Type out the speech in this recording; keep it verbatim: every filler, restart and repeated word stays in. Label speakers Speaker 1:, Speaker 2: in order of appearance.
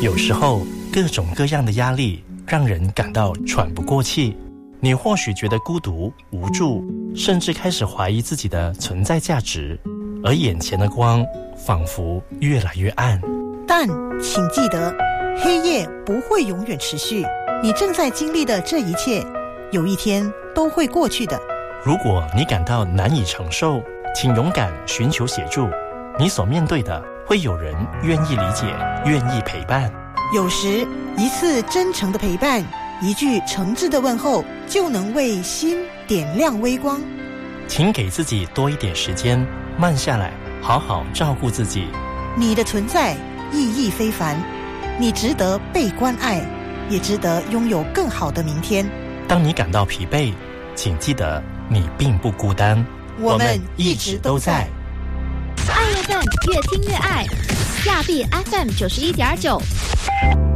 Speaker 1: 有时候，各种各样的压力让人感到喘不过气。你或许觉得孤独、无助，甚至开始怀疑自己的存在价值，而眼前的光仿佛越来越暗。
Speaker 2: 但请记得，黑夜不会永远持续，你正在经历的这一切，有一天都会过去的。
Speaker 1: 如果你感到难以承受，请勇敢寻求协助。你所面对的，会有人愿意理解，愿意陪伴。
Speaker 2: 有时，一次真诚的陪伴，一句诚挚的问候，就能为心点亮微光。
Speaker 1: 请给自己多一点时间，慢下来，好好照顾自己。
Speaker 2: 你的存在意义非凡，你值得被关爱，也值得拥有更好的明天。
Speaker 1: 当你感到疲惫，请记得你并不孤单，
Speaker 2: 我们一直都在。
Speaker 3: 爱乐 F M 越听越爱，亚庇 F M 九十一点九。